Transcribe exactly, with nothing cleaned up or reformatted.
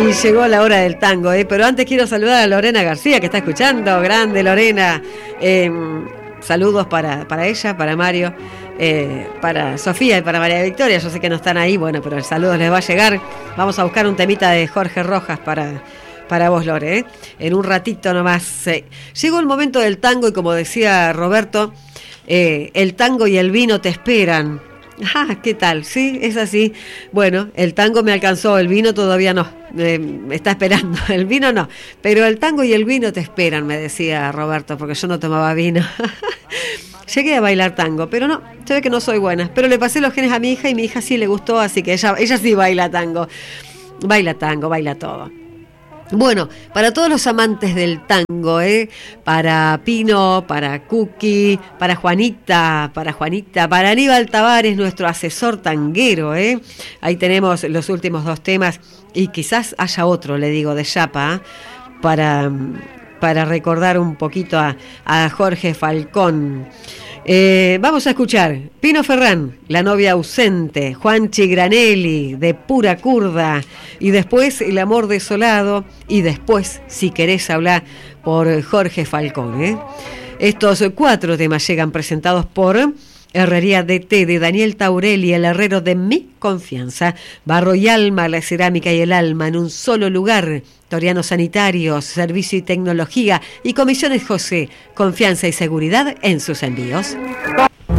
Y llegó la hora del tango, ¿eh? Pero antes quiero saludar a Lorena García, que está escuchando. Grande Lorena. Eh, saludos para, para ella, para Mario, eh, para Sofía y para María Victoria. Yo sé que no están ahí, bueno, pero el saludo les va a llegar. Vamos a buscar un temita de Jorge Rojas para, para vos, Lore, ¿eh? En un ratito nomás. Eh. Llegó el momento del tango y, como decía Roberto, eh, el tango y el vino te esperan. Ah, ¿qué tal? Sí, es así. Bueno, el tango me alcanzó, el vino todavía no. Eh, me está esperando, el vino no. Pero el tango y el vino te esperan, me decía Roberto, porque yo no tomaba vino. Llegué a bailar tango, pero no, se ve que no soy buena. Pero le pasé los genes a mi hija y mi hija sí le gustó, así que ella, ella sí baila tango. Baila tango, baila todo. Bueno, para todos los amantes del tango, ¿eh? Para Pino, para Cookie, para Juanita, para Juanita, para Aníbal Tavares, nuestro asesor tanguero, ¿eh? Ahí tenemos los últimos dos temas y quizás haya otro, le digo, de Yapa, ¿eh? para, para recordar un poquito a, a Jorge Falcón. Eh, vamos a escuchar Pino Ferrán, La novia ausente, Juanchi Granelli, De pura curda, y después El amor desolado, y después Si querés hablar, por Jorge Falcón, ¿eh? Estos cuatro temas llegan presentados por Herrería D T de Daniel Taurelli, el herrero de mi confianza. Barro y alma, la cerámica y el alma en un solo lugar. Toriano Sanitarios, servicio y tecnología. Y Comisiones José, confianza y seguridad en sus envíos.